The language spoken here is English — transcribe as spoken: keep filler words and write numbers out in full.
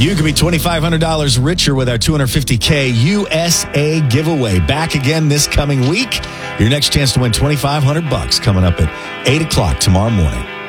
You could be twenty-five hundred dollars richer with our two hundred fifty K U S A giveaway. Back again this coming week. Your next chance to win twenty-five hundred bucks coming up at eight o'clock tomorrow morning.